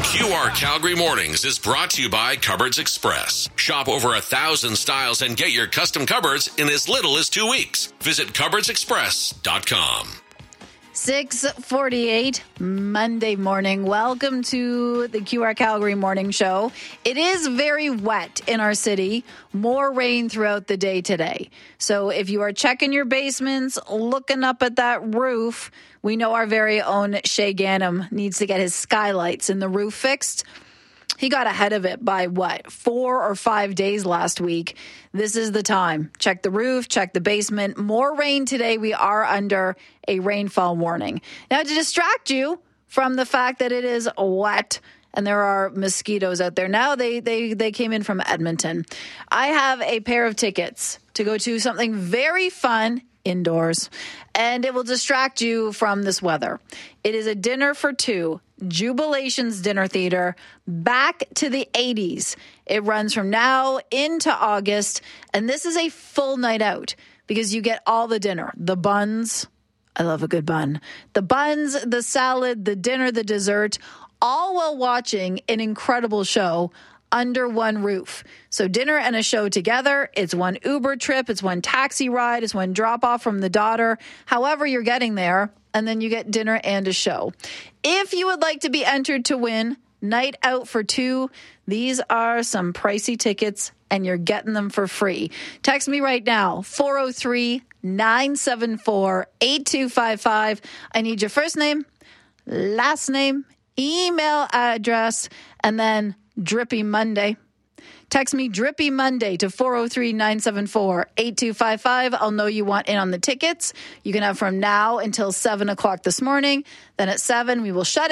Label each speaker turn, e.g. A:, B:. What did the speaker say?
A: QR Calgary Mornings is brought to you by Cupboards Express. Shop over 1,000 styles and get your custom cupboards in as little as 2 weeks. Visit cupboardsexpress.com.
B: 6:48 Monday morning. Welcome to the QR Calgary Morning Show. It is very wet in our city. More rain throughout the day today. So if you are checking your basements, looking up at that roof, we know our very own Shay Ganem needs to get his skylights in the roof fixed. He got ahead of it by 4 or 5 days last week. This is the time. Check the roof, check the basement. More rain today. We are under a rainfall warning. Now, to distract you from the fact that it is wet and there are mosquitoes out there. Now they came in from Edmonton. I have a pair of tickets to go to something very fun indoors, and it will distract you from this weather. It is a dinner for two. Jubilations Dinner Theater, back to the 80s. It runs from now into August, and this is a full night out because you get all the dinner, the buns. I love a good bun. The buns, the salad, the dinner, the dessert, all while watching an incredible show under one roof. So dinner and a show together. It's one Uber trip. It's one taxi ride. It's one drop off from the daughter. However you're getting there. And then you get dinner and a show. If you would like to be entered to win Night Out for Two, these are some pricey tickets and you're getting them for free. Text me right now, 403-974-8255. I need your first name, last name, email address, and then Drippy Monday. Text me Drippy Monday to 403-974-8255. I'll know you want in on the tickets. You can have from now until 7 o'clock this morning. Then at 7, we will shut it